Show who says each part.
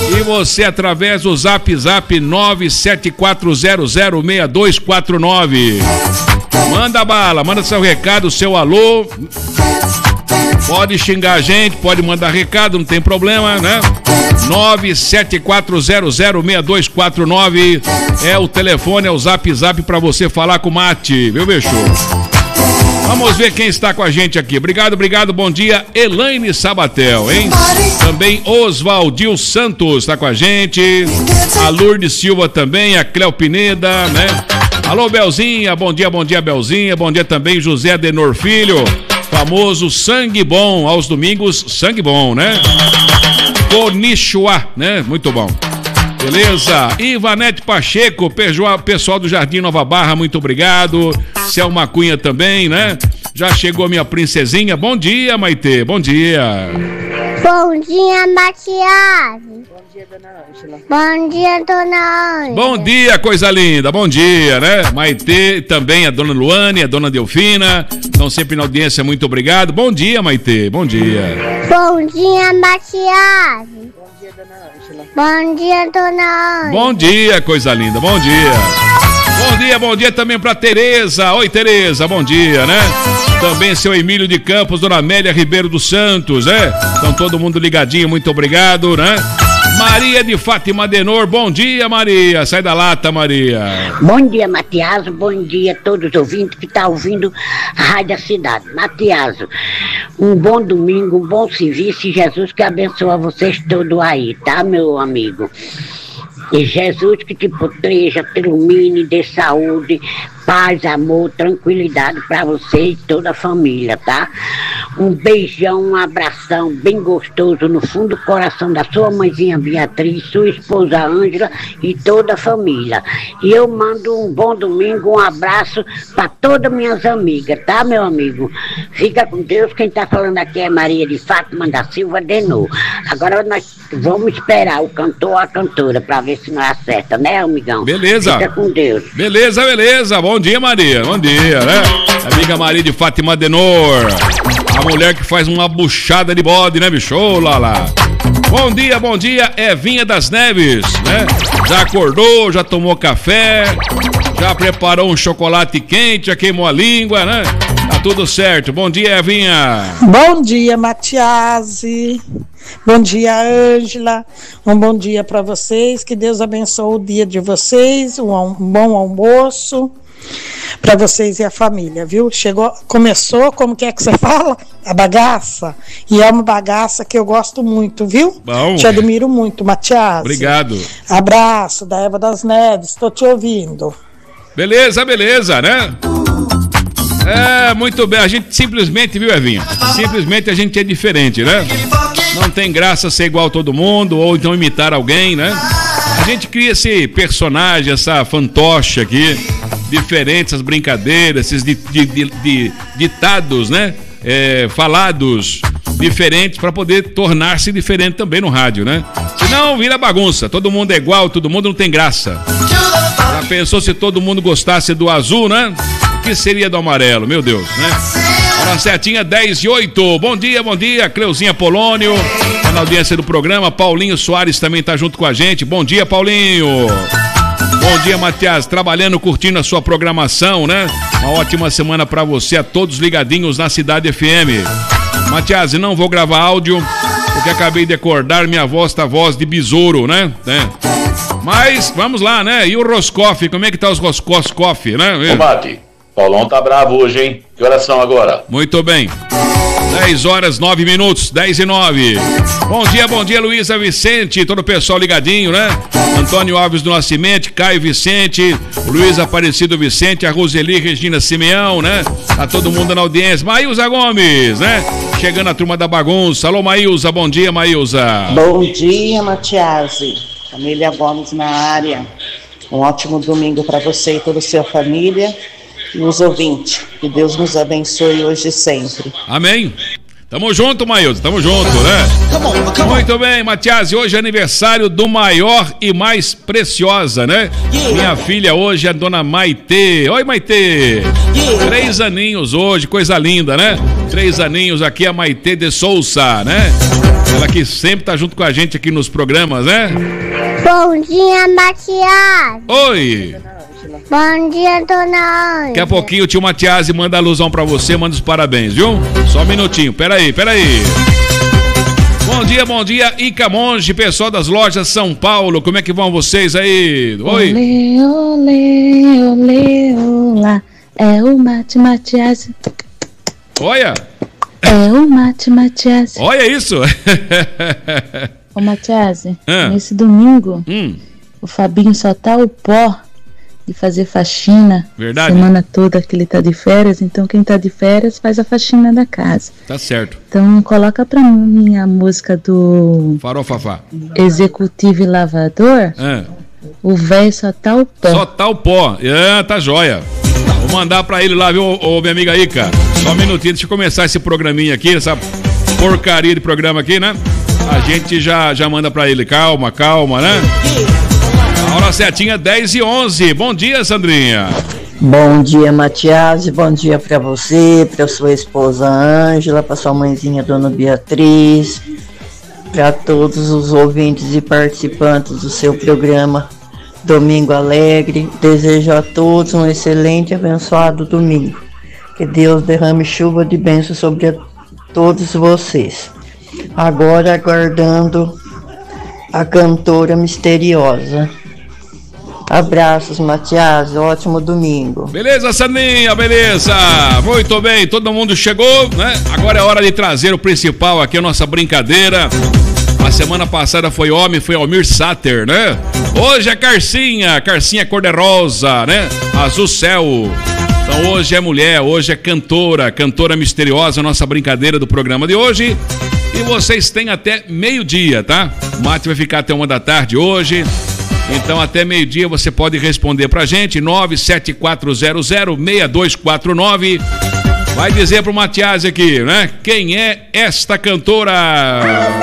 Speaker 1: E você através do Zap 974006249. Manda bala, manda seu recado, seu alô. Pode xingar a gente, pode mandar recado, não tem problema, né? 974006249 é o telefone, é o Zap pra você falar com o Mate, viu, bicho? Vamos ver quem está com a gente aqui. Obrigado, bom dia, Elaine Sabatel, hein? Também Oswaldil Santos está com a gente. A Lourdes Silva também, a Cléo Pineda, né? Alô, Belzinha, bom dia, Belzinha. Bom dia também, José Adenor Filho. Famoso sangue bom, aos domingos, sangue bom, né? Konnichiwa, né? Muito bom. Beleza? Ivanete Pacheco, pessoal do Jardim Nova Barra, muito obrigado. Selma Cunha também, né? Já chegou minha princesinha. Bom dia, Maitê, bom dia.
Speaker 2: Bom dia, Matias. Bom dia, dona Ângela. Bom dia, dona Ângela.
Speaker 1: Bom dia, coisa linda, bom dia, né? Maitê, também a dona Luane, a dona Delfina, estão sempre na audiência, muito obrigado. Bom dia, Maitê, bom dia.
Speaker 2: Bom dia, Matias. Bom dia, dona Ângela. Bom dia, dona Ângela.
Speaker 1: Bom dia, coisa linda, bom dia. Bom dia também pra Tereza. Oi, Tereza, bom dia, né? Também seu Emílio de Campos, dona Amélia Ribeiro dos Santos, né? Então todo mundo ligadinho, muito obrigado, né? Maria de Fátima Adenor, bom dia, Maria. Sai da lata, Maria.
Speaker 3: Bom dia, Matiaso. Bom dia a todos os ouvintes que estão ouvindo a Rádio da Cidade. Matiaso, um bom domingo, um bom serviço e Jesus que abençoe vocês todos aí, tá, meu amigo? E Jesus que te proteja, te ilumine, dê saúde, paz, amor, tranquilidade para você e toda a família, tá? Um beijão, um abração bem gostoso no fundo do coração da sua mãezinha Beatriz, sua esposa Ângela e toda a família. E eu mando um bom domingo, um abraço para todas minhas amigas, tá, meu amigo? Fica com Deus, quem tá falando aqui é Maria de Fátima da Silva Denô. Agora nós vamos esperar o cantor ou a cantora para ver se nós acerta, né, amigão?
Speaker 1: Beleza.
Speaker 3: Fica com Deus.
Speaker 1: Beleza. Bom dia, Maria. Bom dia, né? Amiga Maria de Fátima Adenor. A mulher que faz uma buchada de bode, né, bicho? Ô, lá. Bom dia, Evinha das Neves, né? Já acordou, já tomou café, já preparou um chocolate quente, já queimou a língua, né? Tá tudo certo. Bom dia, Evinha.
Speaker 4: Bom dia, Matiasi. Bom dia, Ângela. Um bom dia para vocês. Que Deus abençoe o dia de vocês. Um bom almoço para vocês e a família, viu? Começou, como que é que você fala? A bagaça. E é uma bagaça que eu gosto muito, viu?
Speaker 1: Bom.
Speaker 4: Te admiro muito, Matias.
Speaker 1: Obrigado.
Speaker 4: Abraço da Eva das Neves, tô te ouvindo.
Speaker 1: Beleza, né? É, muito bem. A gente simplesmente, viu, Evinha? Simplesmente a gente é diferente, né? Não tem graça ser igual a todo mundo ou então imitar alguém, né? A gente cria esse personagem, essa fantoche aqui, diferente, essas brincadeiras, esses ditados, né? Falados diferentes para poder tornar-se diferente também no rádio, né? Senão vira bagunça, todo mundo é igual, todo mundo não tem graça. Já pensou se todo mundo gostasse do azul, né? O que seria do amarelo, meu Deus, né? Hora certinha, 10:08. Bom dia, Cleuzinha Polônio, tá na audiência do programa. Paulinho Soares também tá junto com a gente. Bom dia, Paulinho. Bom dia, Matias, trabalhando, curtindo a sua programação, né? Uma ótima semana pra você, a todos ligadinhos na Cidade FM. Matias, não vou gravar áudio, porque acabei de acordar, minha voz tá voz de besouro, né? Mas, vamos lá, né? E o Roscoff, como é que tá os Roscoff, né?
Speaker 5: Ô, Mati, Paulão tá bravo hoje, hein? Que horas são agora?
Speaker 1: Muito bem. 10:09, 10:09. Bom dia, Luísa Vicente, todo o pessoal ligadinho, né? Antônio Alves do Nascimento, Caio Vicente, Luiz Aparecido Vicente, a Roseli Regina Simeão, né? Tá todo mundo na audiência. Maílza Gomes, né? Chegando a turma da bagunça. Alô, Maílza, bom dia, Maílza.
Speaker 6: Bom dia, Matiasi. Família Gomes na área. Um ótimo domingo para você e toda a sua família. E os ouvintes, que Deus nos abençoe hoje e sempre.
Speaker 1: Amém. Tamo junto, Maílza, tamo junto, né? Muito bem, Matias, hoje é aniversário do maior e mais preciosa, né? Minha filha hoje é a dona Maitê. Oi, Maitê. 3 aninhos hoje, coisa linda, né? 3 aninhos aqui, a Maitê de Souza, né? Ela que sempre tá junto com a gente aqui nos programas, né?
Speaker 2: Bom dia, Matias.
Speaker 1: Oi!
Speaker 2: Bom dia, dona Ângela.
Speaker 1: Daqui a pouquinho o tio Matias manda a alusão pra você, manda os parabéns, viu? Só um minutinho, peraí. Bom dia, Ica Monge, pessoal das lojas São Paulo, como é que vão vocês aí? Oi!
Speaker 7: Olê, olá, é o Matias.
Speaker 1: Olha!
Speaker 7: É o Matias.
Speaker 1: Olha isso!
Speaker 7: Ô Matias, nesse domingo, o Fabinho só tá o pó de fazer faxina.
Speaker 1: Verdade.
Speaker 7: Semana toda que ele tá de férias, então quem tá de férias faz a faxina da casa.
Speaker 1: Tá certo.
Speaker 7: Então coloca pra mim a música do
Speaker 1: Farofafá.
Speaker 7: Executivo e Lavador. O velho só tá o pó.
Speaker 1: Só tá o pó. Tá joia. Vou mandar pra ele lá, viu, minha amiga Ica? Só um minutinho, deixa eu começar esse programinha aqui, essa porcaria de programa aqui, né? A gente já manda pra ele. Calma, né? A hora certinha, 10h11. Bom dia, Sandrinha.
Speaker 8: Bom dia, Matias. Bom dia pra você, pra sua esposa Ângela, pra sua mãezinha, dona Beatriz, pra todos os ouvintes e participantes do seu programa Domingo Alegre. Desejo a todos um excelente e abençoado domingo. Que Deus derrame chuva de bênção sobre todos vocês. Agora aguardando a cantora misteriosa. Abraços, Matias, ótimo domingo.
Speaker 1: Beleza, Sandrinha, beleza. Muito bem, todo mundo chegou, né? Agora é hora de trazer o principal aqui, a nossa brincadeira. A semana passada foi Almir Sater, né? Hoje é Carcinha cor-de-rosa, né? Azul céu. Então hoje é mulher, hoje é cantora misteriosa, nossa brincadeira do programa de hoje. E vocês têm até meio-dia, tá? O mate vai ficar até 1 da tarde hoje. Então até meio-dia você pode responder pra gente, 974006249. Vai dizer pro Matias aqui, né? Quem é esta cantora?